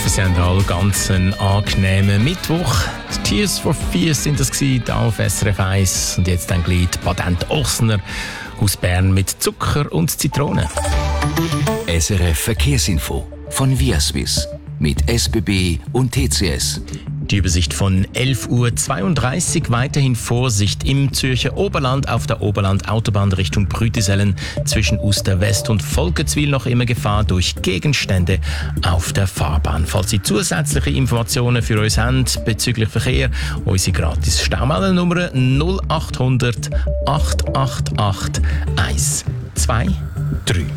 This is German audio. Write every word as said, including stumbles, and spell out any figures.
hoffe, Sie haben alle ganz einen angenehmen Mittwoch. Die Tears for Fears sind das gewesen, auf S R F eins. Und jetzt dann gleich die Patent Ochsner aus Bern mit Zucker und Zitrone. S R F Verkehrsinfo von Viaswiss mit S B B und T C S. Die Übersicht von elf Uhr zweiunddreißig. Weiterhin Vorsicht im Zürcher Oberland auf der Oberland-Autobahn Richtung Brütisellen zwischen Uster West und Volkenswil noch immer Gefahr durch Gegenstände auf der Fahrbahn. Falls Sie zusätzliche Informationen für uns haben bezüglich Verkehr, unsere gratis Staumeldernummer null acht hundert acht acht acht eins zwei drei.